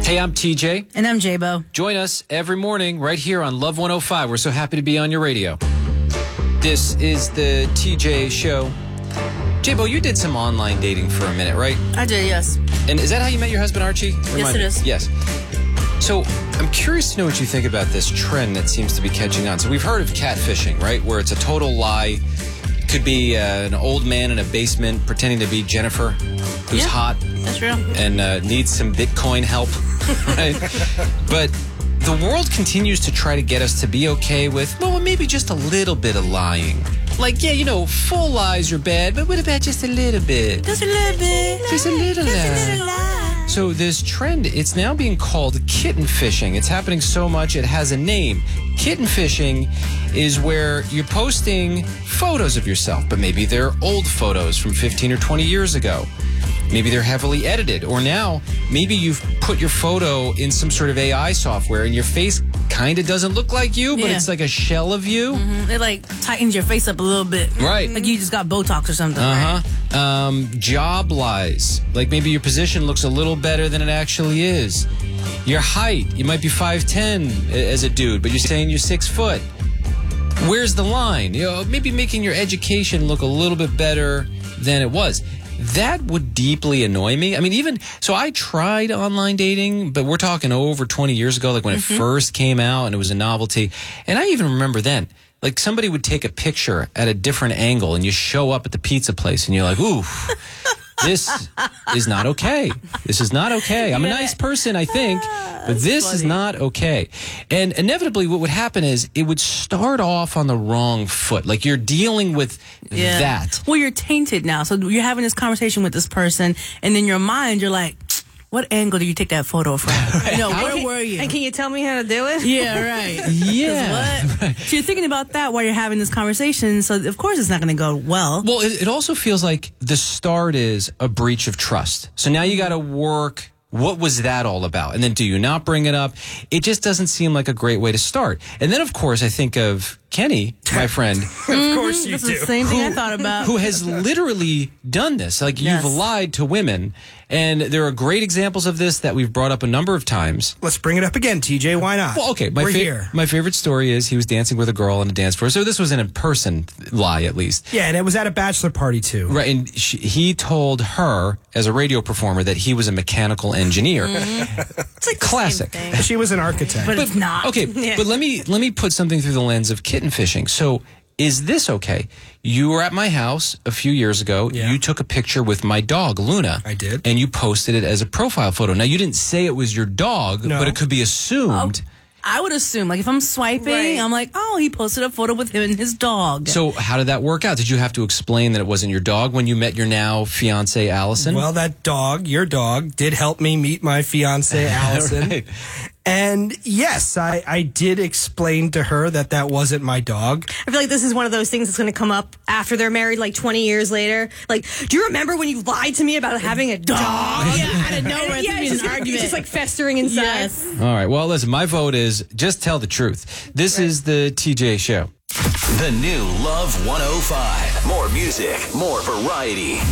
Hey, I'm TJ. And I'm J-Bo. Join us every morning right here on Love 105. We're so happy to be on your radio. This is the TJ Show. J-Bo, you did some online dating for a minute, right? I did, yes. And is that how you met your husband, Archie? Yes, it is. Yes. So I'm curious to know what you think about this trend that seems to be catching on. So we've heard of catfishing, right? Where it's a total lie. Could be an old man in a basement pretending to be Jennifer, who's hot. That's real. And needs some Bitcoin help, right? But the world continues to try to get us to be okay with, well, maybe just a little bit of lying. Like, yeah, you know, full lies are bad, but what about just a little bit? Just a little bit. Just a little Just a little lie. So this trend, it's now being called kitten fishing. It's happening so much, it has a name. Kitten fishing is where you're posting photos of yourself, but maybe they're old photos from 15 or 20 years ago. Maybe they're heavily edited. Or now, maybe you've put your photo in some sort of AI software and your face kind of doesn't look like you, but it's like a shell of you. Mm-hmm. It like tightens your face up a little bit. Right. Like you just got Botox or something. Right? Job lies. Like maybe your position looks a little better than it actually is. Your height. You might be 5'10" as a dude, but you're saying you're 6 foot. Where's the line? You know, maybe making your education look a little bit better than it was. That would deeply annoy me. I mean, so I tried online dating, but we're talking over 20 years ago, like when it first came out and it was a novelty. And I even remember then, like somebody would take a picture at a different angle and you show up at the pizza place and you're like, ooh, this is not okay. This is not okay. I'm a nice person, I think, but this is not okay. And inevitably what would happen is it would start off on the wrong foot. Like you're dealing with that. Well, you're tainted now. So you're having this conversation with this person, and in your mind, you're like, what angle do you take that photo from? Right. You know, where were you? And can you tell me how to do it? Yeah, right. Yeah. What? Right. So you're thinking about that while you're having this conversation, so of course it's not going to go well. Well, it also feels like the start is a breach of trust. So now you got to work. What was that all about? And then do you not bring it up? It just doesn't seem like a great way to start. And then, of course, I think of Kenny, my friend. Of course you That's do. the same thing I thought about. Who has literally done this. Like, you've lied to women. And there are great examples of this that we've brought up a number of times. Let's bring it up again, TJ. Why not? Well, okay. We're here. My favorite story is he was dancing with a girl on a dance floor. So this was an in-person lie, at least. Yeah, and it was at a bachelor party, too. Right, and he told her, as a radio performer, that he was a mechanical engineer. It's like Classic. She was an architect. But it's not. Okay, but let me put something through the lens of kitten fishing. So, is this okay? You were at my house a few years ago. Yeah. You took a picture with my dog, Luna. I did. And you posted it as a profile photo. Now, you didn't say it was your dog, No. but it could be assumed. I would assume, like, if I'm swiping, I'm like, oh, he posted a photo with him and his dog. So, how did that work out? Did you have to explain that it wasn't your dog when you met your now fiance, Allison? Well, that dog, your dog, did help me meet my fiance, Allison. Right. And yes, I did explain to her that wasn't my dog. I feel like this is one of those things that's going to come up after they're married, like 20 years later. Like, do you remember when you lied to me about having a dog? Yeah, out of nowhere, Yeah, it's it's an argument. just like festering inside. Yes. All right. Well, listen, my vote is just tell the truth. This is the TJ Show. The new Love 105. More music, more variety.